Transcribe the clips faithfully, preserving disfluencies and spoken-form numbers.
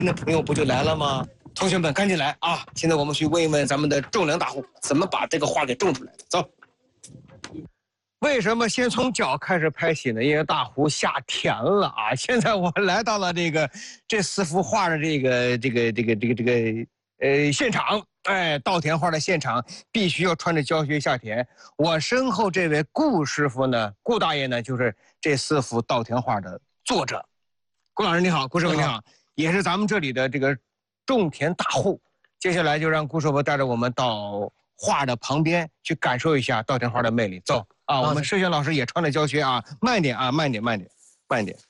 那朋友不就来了吗？同学们赶紧来啊！现在我们去问一问咱们的种粮大户，怎么把这个画给种出来的。走。为什么先从脚开始拍起呢？因为大湖下田了啊！现在我来到了这个这四幅画的这个这个这个这个这个呃现场，哎，稻田画的现场必须要穿着胶靴下田。我身后这位顾师傅呢，顾大爷呢，就是这四幅稻田画的作者。顾老师你好，顾师傅你好，也是咱们这里的这个种田大户。接下来就让顾师傅带着我们到画的旁边去感受一下稻田画的魅力。走啊，我们摄像老师也穿着胶靴啊，慢点啊，慢点，慢点，慢点。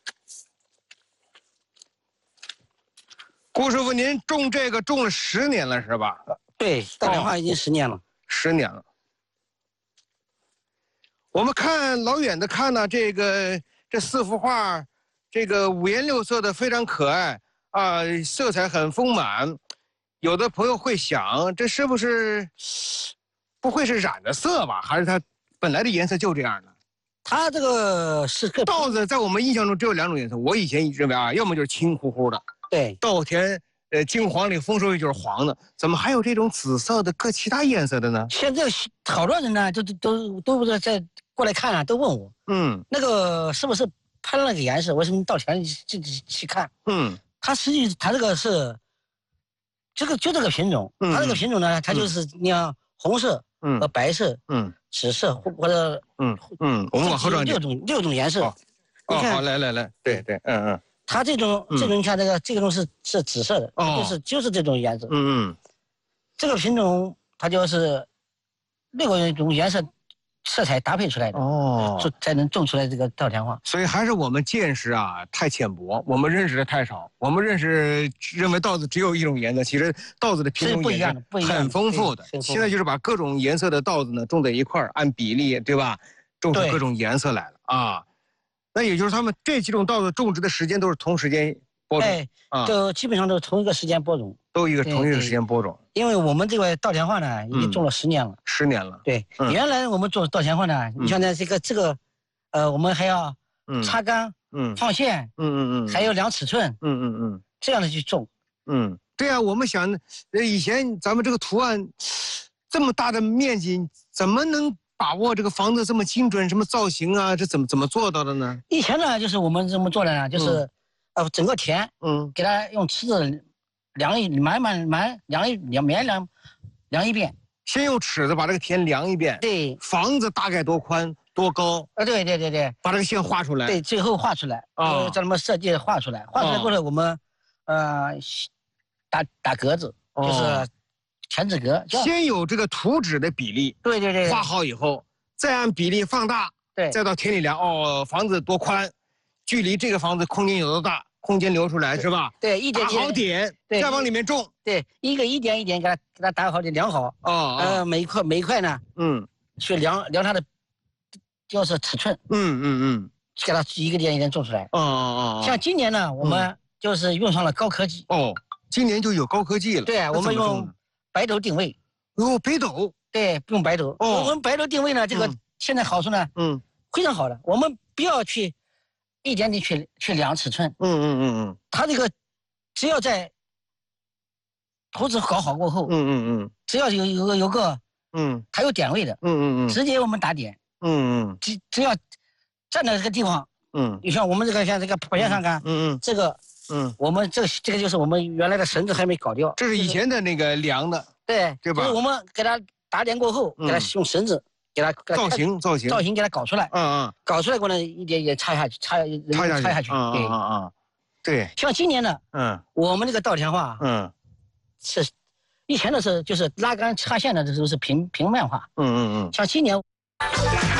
顾师傅，您种这个种了十年了是吧？ 对，稻田画已经十年了。 十年了。我们看老远的看呢，这个这四幅画，这个五颜六色的，非常可爱啊，色彩很丰满。有的朋友会想，这是不是不会是染的色吧？还是它本来的颜色就这样的？ 它这个是个稻子，在我们印象中只有两种颜色。我以前认为啊，要么就是青乎乎的， 对， 稻田呃金黄里丰收就是黄的，怎么还有这种紫色的、各其他颜色的呢？ 现在好多人呢，都都都都在过来看啊，都问我，嗯，那个是不是拍了那个颜色？我说你到田里去去去看，嗯，它实际它这个是。这个就这个品种，嗯、它这个品种呢，它就是你看红色和白色，嗯，紫色或或者嗯嗯，我们往后转六种六种颜色。 哦，哦好，来来来，对对，嗯嗯。 它这种这种你看这个这种是是紫色的，哦，就是就是这种颜色。嗯嗯。这个品种它就是六个种颜色色彩搭配出来的哦，就才能种出来这个稻田画。 所以还是我们见识啊太浅薄，我们认识的太少。我们认识认为稻子只有一种颜色，其实稻子的品种颜色很丰富的。现在就是把各种颜色的稻子呢种在一块儿，按比例对吧，种出各种颜色来了啊。那也就是他们这几种稻子种植的时间都是同时间播种， 哎，啊，都基本上都是同一个时间播种， 都一个同一个时间播种。 因为我们这个稻田画呢，已经种了十年了， 十年了。 对，原来我们做稻田画呢，你像呢这个这个，呃，我们还要插杆，嗯，放线，嗯嗯嗯，还有量尺寸，嗯嗯嗯，这样的去种， 嗯，对啊，我们想，呃，以前咱们这个图案这么大的面积，怎么能把握这个房子这么精准？什么造型啊，这怎么怎么做到的呢？ 以前呢，就是我们这么做的呢，就是，呃，整个田，嗯，给它用尺子。量一满满满量一量每量量一遍， 先用尺子把这个田量一遍。 对， 房子大概多宽多高？ 啊，对对对对， 把这个线画出来。 对，最后画出来啊，叫他们设计画出来，画出来过后我们，呃，打打格子，就是田字格。 先有这个图纸的比例， 对对对， 画好以后，再按比例放大， 对， 再到田里量。哦，房子多宽，距离这个房子空间有多大？空间留出来是吧？ 对，一点打好点，再往里面种。 对，一个一点一点给它给它打好的量好。哦，呃，每一块每一块呢，嗯，去量量它的，就是尺寸。嗯嗯嗯，给它一个点一点种出来。哦哦哦。像今年呢，我们就是用上了高科技。 哦，今年就有高科技了。 对，我们用白斗定位。 哦，北斗。 对，用白斗。哦，我们白斗定位呢，这个现在好处呢，嗯，非常好的，我们不要去。一点点去去量尺寸，嗯嗯嗯嗯，它这个只要在图纸搞好过后，嗯嗯嗯，只要有有个有个，嗯，它有点位的，嗯嗯嗯，直接我们打点，嗯嗯，只只要站在这个地方，嗯，你像我们这个像这个跑线上看，嗯嗯，这个，嗯，我们这个这个就是我们原来的绳子还没搞掉， 这是以前的那个量的， 对对吧？就是我们给它打点过后，给它用绳子。给它造型造型造型给它搞出来，嗯嗯，搞出来过呢一点点插下去，插插下去， 插下去，对啊啊，对。 像今年呢，嗯，我们这个稻田画，嗯，是以前的是就是拉杆插线的，这时候是平平面画，嗯嗯嗯，像今年。